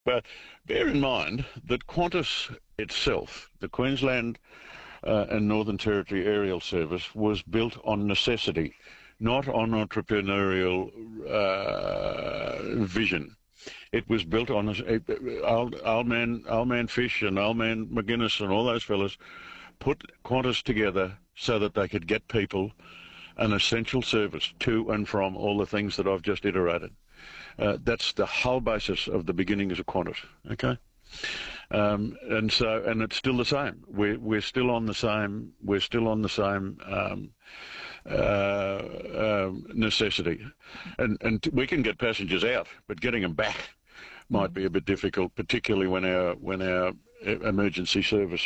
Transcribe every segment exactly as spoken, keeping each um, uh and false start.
But bear in mind that Qantas itself, the Queensland uh, and Northern Territory Aerial Service, was built on necessity, not on entrepreneurial uh, vision. It was built on a, old, old man, old man Fish and old man McGuinness and all those fellas put Qantas together so that they could get people an essential service to and from all the things that I've just iterated. Uh, that's the whole basis of the beginnings of Qantas. Okay, um, and so and it's still the same. We're we're still on the same. We're still on the same. Um, Uh, uh, necessity, and and we can get passengers out, but getting them back might be a bit difficult, particularly when our when our emergency service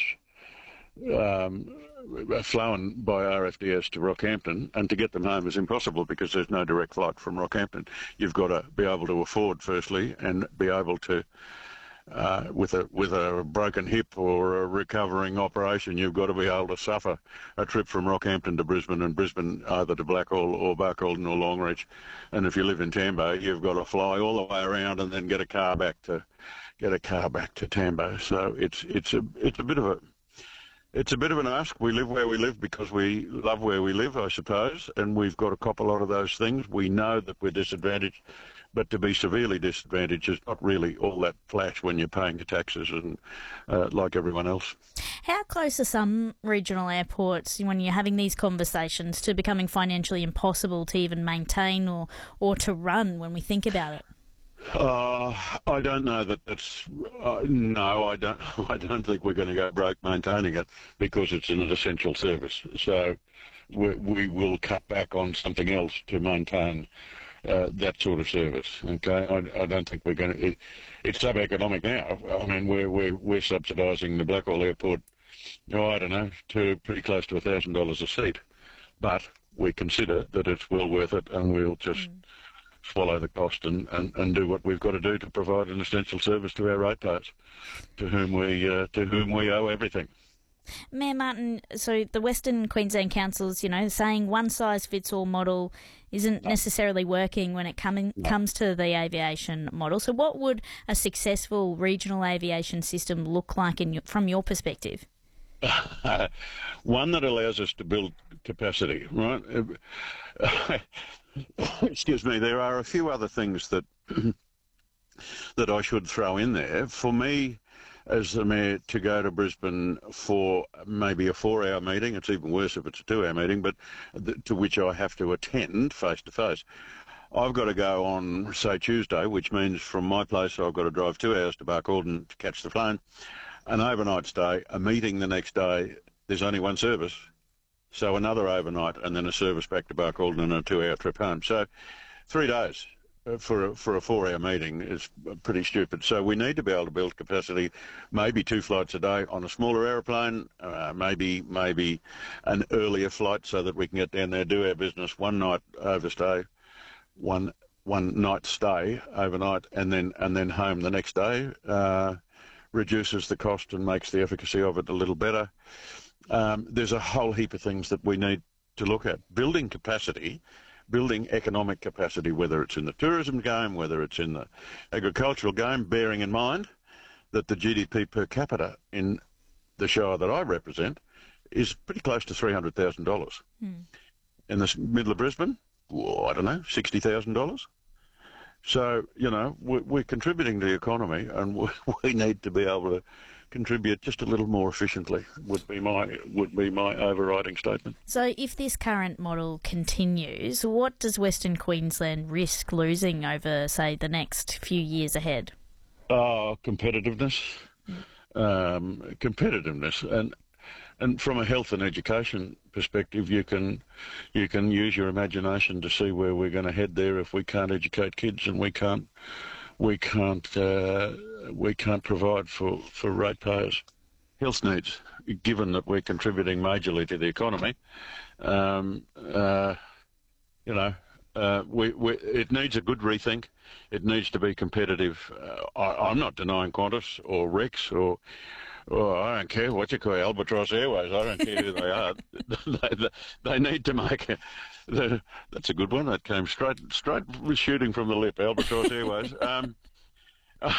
um, are flown by R F D S to Rockhampton, and to get them home is impossible because there's no direct flight from Rockhampton. You've got to be able to afford, firstly, and be able to. Uh, with a with a broken hip or a recovering operation, you've got to be able to suffer a trip from Rockhampton to Brisbane and Brisbane either to Blackall or Barcaldine or Longreach. And if you live in Tambo, you've got to fly all the way around and then get a car back to get a car back to Tambo. So it's it's a it's a bit of a it's a bit of an ask. We live where we live because we love where we live, I suppose, and we've got to cop a lot of those things. We know that we're disadvantaged. But to be severely disadvantaged is not really all that flash when you're paying your taxes and uh, like everyone else. How close are some regional airports, when you're having these conversations, to becoming financially impossible to even maintain or, or to run when we think about it? Uh, I don't know that that's uh, no. I don't. I don't think we're going to go broke maintaining it because it's an essential service. So we, we will cut back on something else to maintain. Uh, that sort of service. Okay, I, I don't think we're going to. It, it's sub-economic now. I mean, we're we're we're subsidising the Blackall Airport. Oh, I don't know, to pretty close to a thousand dollars a seat, but we consider that it's well worth it, and we'll just mm. swallow the cost and, and, and do what we've got to do to provide an essential service to our ratepayers, to whom we uh, to whom we owe everything. Mayor Martin, so the Western Queensland Council's, you know, saying one-size-fits-all model isn't no. necessarily working when it come in, no. comes to the aviation model. So what would a successful regional aviation system look like in your, from your perspective? One that allows us to build capacity, right? Excuse me, there are a few other things that that I should throw in there. For me, as the Mayor, to go to Brisbane for maybe a four-hour meeting, it's even worse if it's a two-hour meeting, but th- to which I have to attend face-to-face. I've got to go on, say, Tuesday, which means from my place I've got to drive two hours to Barcaldine to catch the plane, an overnight stay, a meeting the next day. There's only one service, so another overnight, and then a service back to Barcaldine and a two-hour trip home. So three days. For a, for a four-hour meeting is pretty stupid. So we need to be able to build capacity, maybe two flights a day on a smaller aeroplane, uh, maybe maybe an earlier flight so that we can get down there, do our business, one night overstay, one one night stay overnight, and then and then home the next day. Uh, reduces the cost and makes the efficacy of it a little better. Um, there's a whole heap of things that we need to look at. Building capacity. Building economic capacity, whether it's in the tourism game, whether it's in the agricultural game, bearing in mind that the G D P per capita in the shire that I represent is pretty close to three hundred thousand dollars. Mm. In the middle of Brisbane, oh, I don't know, sixty thousand dollars. So, you know, we're, we're contributing to the economy, and we, we need to be able to contribute just a little more efficiently would be my would be my overriding statement. So if this current model continues, what does Western Queensland risk losing over, say, the next few years ahead? Oh, competitiveness. Mm. Um, competitiveness. And and from a health and education perspective, you can you can use your imagination to see where we're going to head there if we can't educate kids and we can't we can't uh, we can't provide for, for ratepayers. Health needs, given that we're contributing majorly to the economy, um, uh, you know, uh, we, we, it needs a good rethink. It needs to be competitive. Uh, I, I'm not denying Qantas or Rex or, or I don't care what you call Albatross Airways. I don't care who they are. they, they need to make a, the, that's a good one. That came straight straight shooting from the lip, Albatross Airways. Um,